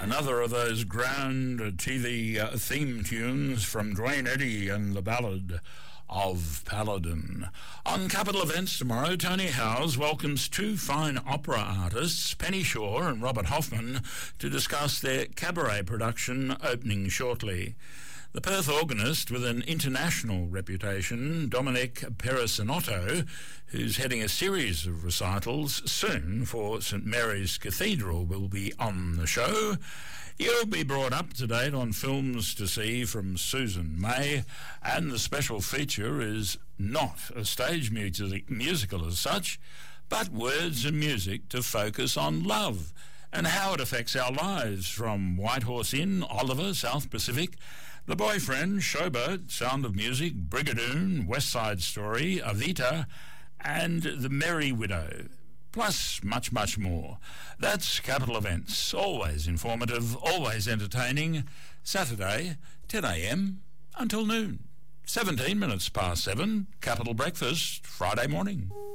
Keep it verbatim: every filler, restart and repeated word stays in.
Another of those grand T V uh, theme tunes from Duane Eddy and the Ballad of Paladin. On Capital Events tomorrow, Tony Howes welcomes two fine opera artists, Penny Shaw and Robert Hoffman, to discuss their cabaret production opening shortly. The Perth organist with an international reputation, Dominic Perissinotto, who's heading a series of recitals soon for St Mary's Cathedral, will be on the show. You'll be brought up to date on films to see from Susan May, and the special feature is not a stage music, musical as such, but words and music to focus on love and how it affects our lives, from Whitehorse Inn, Oliver, South Pacific, The Boyfriend, Showboat, Sound of Music, Brigadoon, West Side Story, Avita, and The Merry Widow, plus much, much more. That's Capital Events, always informative, always entertaining. Saturday, ten a m until noon. seventeen minutes past seven, Capital Breakfast, Friday morning.